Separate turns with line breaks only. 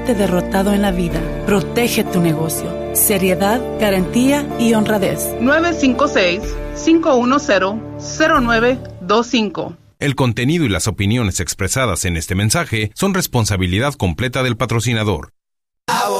sentirte derrotado en la vida. Protege tu negocio. Seriedad, garantía y honradez.
956-510-0925.
El contenido y las opiniones expresadas en este mensaje son responsabilidad completa del patrocinador